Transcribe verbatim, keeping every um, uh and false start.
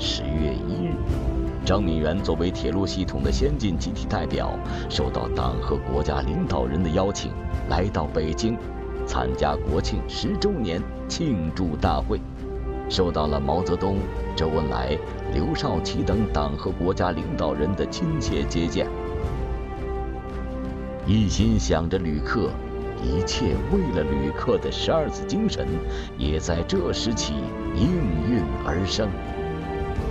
十月一日，张敏元作为铁路系统的先进集体代表，受到党和国家领导人的邀请，来到北京，参加国庆十周年庆祝大会，受到了毛泽东、周恩来、刘少奇等党和国家领导人的亲切接见。一心想着旅客，一切为了旅客的十二字精神，也在这时起应运而生。